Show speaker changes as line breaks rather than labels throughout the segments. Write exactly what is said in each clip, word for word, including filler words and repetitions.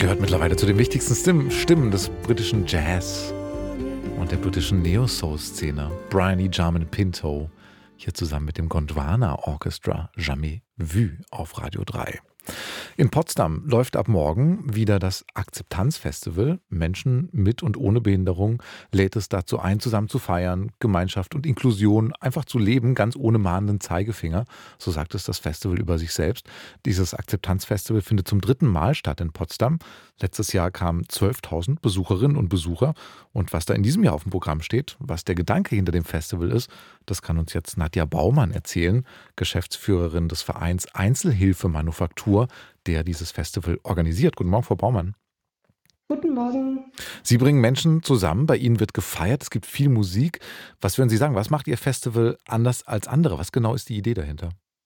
Gehört mittlerweile zu den wichtigsten Stimmen, Stimmen des britischen Jazz und der britischen Neo-Soul-Szene. Bryony Jarman Pinto, hier zusammen mit dem Gondwana Orchestra Jamais Vu auf Radio drei. In Potsdam läuft ab morgen wieder das Akzeptanzfestival. Menschen mit und ohne Behinderung lädt es dazu ein, zusammen zu feiern, Gemeinschaft und Inklusion einfach zu leben, ganz ohne mahnenden Zeigefinger. So sagt es das Festival über sich selbst. Dieses Akzeptanzfestival findet zum dritten Mal statt in Potsdam. Letztes Jahr kamen zwölftausend Besucherinnen und Besucher. Und was da in diesem Jahr auf dem Programm steht, was der Gedanke hinter dem Festival ist, das kann uns jetzt Nadja Baumann erzählen, Geschäftsführerin des Vereins Einzelhilfe Manufaktur, der dieses Festival organisiert. Guten Morgen, Frau Baumann.
Guten Morgen.
Sie bringen Menschen zusammen, bei Ihnen wird gefeiert, es gibt viel Musik. Was würden Sie sagen, was macht Ihr Festival anders als andere? Was genau ist die Idee dahinter?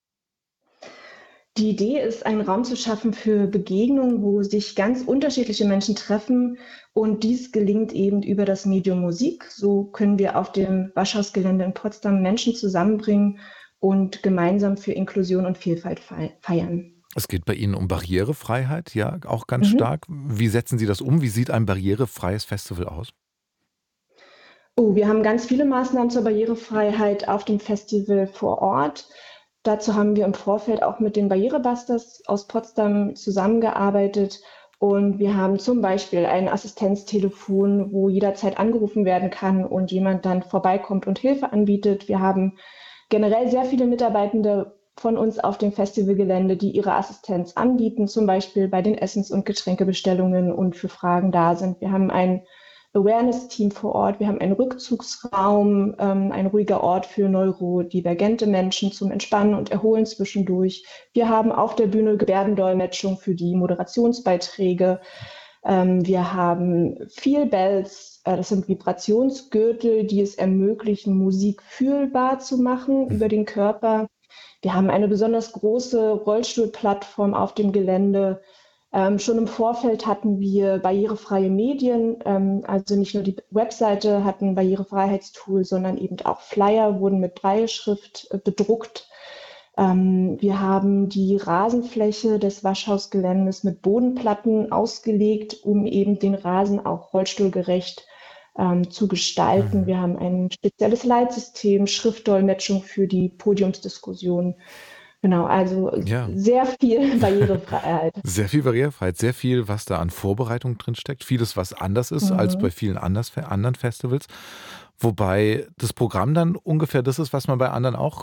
Die Idee ist, einen Raum zu schaffen für Begegnungen, wo sich ganz unterschiedliche Menschen treffen. Und dies gelingt eben über das Medium Musik. So können wir auf dem Waschhausgelände in Potsdam Menschen zusammenbringen und gemeinsam für Inklusion und Vielfalt feiern.
Es geht bei Ihnen um Barrierefreiheit, ja, auch ganz
Mhm.
stark. Wie setzen Sie das um? Wie sieht ein barrierefreies Festival aus?
Oh, wir haben ganz viele Maßnahmen zur Barrierefreiheit auf dem Festival vor Ort. Dazu haben wir im Vorfeld auch mit den Barrierebusters aus Potsdam zusammengearbeitet. Und wir haben zum Beispiel ein Assistenztelefon, wo jederzeit angerufen werden kann und jemand dann vorbeikommt und Hilfe anbietet. Wir haben generell sehr viele Mitarbeitende von uns auf dem Festivalgelände, die ihre Assistenz anbieten, zum Beispiel bei den Essens- und Getränkebestellungen und für Fragen da sind. Wir haben ein Awareness-Team vor Ort, wir haben einen Rückzugsraum, ähm, ein ruhiger Ort für neurodivergente Menschen zum Entspannen und Erholen zwischendurch. Wir haben auf der Bühne Gebärdendolmetschung für die Moderationsbeiträge. Ähm, wir haben Feel Bells, äh, das sind Vibrationsgürtel, die es ermöglichen, Musik fühlbar zu machen über den Körper. Wir haben eine besonders große Rollstuhlplattform auf dem Gelände. Ähm, schon im Vorfeld hatten wir barrierefreie Medien, ähm, also nicht nur die Webseite hat ein Barrierefreiheitstool, sondern eben auch Flyer wurden mit Brailleschrift äh, bedruckt. Ähm, wir haben die Rasenfläche des Waschhausgeländes mit Bodenplatten ausgelegt, um eben den Rasen auch rollstuhlgerecht ähm, zu gestalten.
Mhm.
Wir haben ein spezielles Leitsystem, Schriftdolmetschung für die Podiumsdiskussion. Genau, also
Ja.
sehr viel Barrierefreiheit.
Sehr viel Barrierefreiheit, sehr viel, was da an Vorbereitung drinsteckt. Vieles, was anders ist als bei
Mhm.
vielen anders, anderen Festivals. Wobei das Programm dann ungefähr das ist, was man bei anderen auch